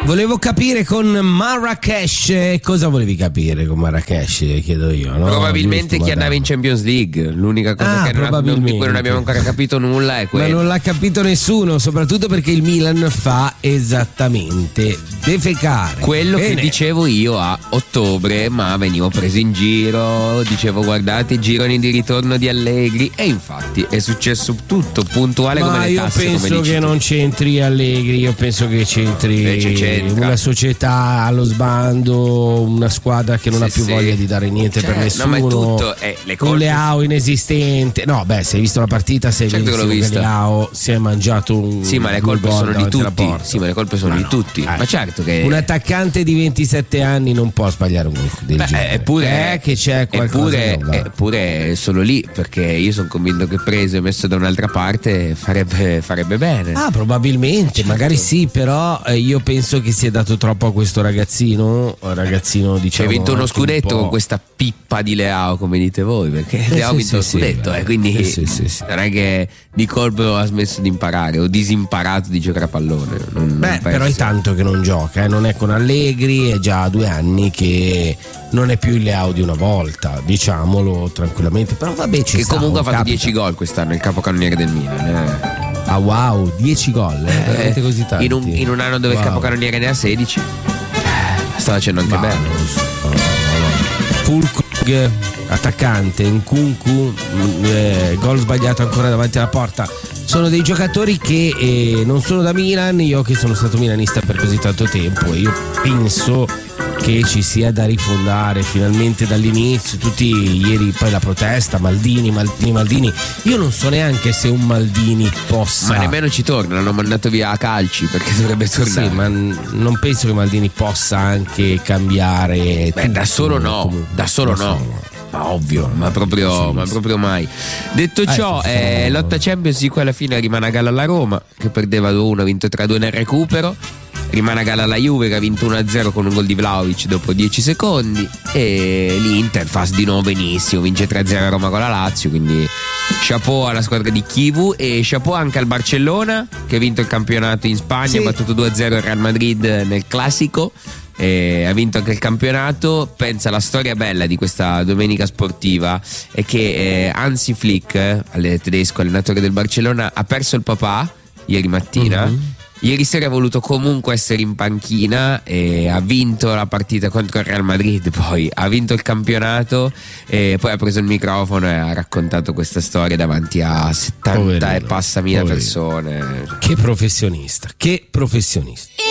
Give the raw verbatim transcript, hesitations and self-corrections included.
Volevo capire con Marrakesh, cosa volevi capire con Marrakesh, chiedo io, no? Probabilmente Giusto, chi andava in Champions League. L'unica cosa ah, che non, di cui non abbiamo ancora capito nulla è quella. Ma non l'ha capito nessuno, soprattutto perché il Milan fa esattamente defecare. Quello Bene. che dicevo io a ottobre, ma venivo preso in giro, dicevo guardate i gironi di ritorno di Allegri, e infatti è successo tutto puntuale ma come le tasse. io penso come dici che tu. non c'entri Allegri, io penso che c'entri Invece c'entra. una società allo sbando, una squadra che non Sì, ha più sì. voglia di dare niente Cioè, per nessuno, no, ma è tutto, eh, le con colpe- Leao inesistente. No, beh, se hai visto la partita, sei Certo che l'ho benissimo che vista. Leao si è mangiato un Sì, ma le due colpe gol sono di davanti alla tutti. porta. Sì, ma le colpe sono Ma di no, tutti. eh. Ma certo che un attaccante di ventisette anni non può sbagliare un gol del Beh, genere. eppure è che c'è qualcosa eppure, che non va. eppure solo lì, perché io sono convinto che preso e messo da un'altra parte farebbe, farebbe bene. Ah, probabilmente, Certo. magari sì, però eh, io penso che si è dato troppo a questo ragazzino, ragazzino Ci diciamo. hai vinto uno anche un scudetto po'. con questa pippa di Leao, come dite voi, perché Eh, Leao ha sì, vinto sì, lo sì, scudetto, beh. eh, quindi Sì, sì, sì, sì. non è che di colpo ha smesso di imparare o disimparato di giocare a pallone. Non- non Beh, penso. però è tanto che non gioca, eh. Non è con Allegri, è già due anni che non è più il Leao di una volta, diciamolo tranquillamente. Però vabbè, ci Che sta, comunque ha oh, fatto capita. dieci gol quest'anno, il capocannoniere del Milan. Eh. Ah wow, dieci gol, eh, veramente Eh, così tanti. in, un, in un anno dove Wow. il capocannoniere ne ha sedici, eh, sta facendo anche Ma bene. non lo so, no, no, no. Fulkrug, attaccante, Nkunku, mm, eh, gol sbagliato ancora davanti alla porta. Sono dei giocatori che eh, non sono da Milan, io che sono stato milanista per così tanto tempo, e io penso che ci sia da rifondare finalmente dall'inizio. Tutti ieri poi la protesta, Maldini, Maldini, Maldini. Io non so neanche se un Maldini possa. Ma nemmeno ci torna, l'hanno mandato via a calci perché dovrebbe tornare. Sì, ma n- non penso che Maldini possa anche cambiare. Beh, tutto, da solo no, comunque. da solo no. Ma ovvio, ma proprio, Sì, ma sì. proprio mai. Detto Eh, ciò, sì, eh, sì. lotta Champions di quella fine rimane a galla la Roma, che perdeva due uno, ha vinto tre due nel recupero. Rimane a galla la Juve, che ha vinto uno a zero con un gol di Vlahovic dopo dieci secondi. E l'Inter fa di nuovo benissimo, vince tre a zero a Roma con la Lazio. Quindi chapeau alla squadra di Chivu e chapeau anche al Barcellona, che ha vinto il campionato in Spagna, Sì. ha battuto due a zero il Real Madrid nel classico. E ha vinto anche il campionato. Pensa, la storia bella di questa domenica sportiva è che eh, Hansi Flick, eh, tedesco allenatore del Barcellona, ha perso il papà ieri mattina. Mhm. Ieri sera ha voluto comunque essere in panchina e ha vinto la partita contro il Real Madrid, poi ha vinto il campionato e poi ha preso il microfono e ha raccontato questa storia davanti a settanta Poverino, e passa mila poverino. persone. Che professionista, che professionista.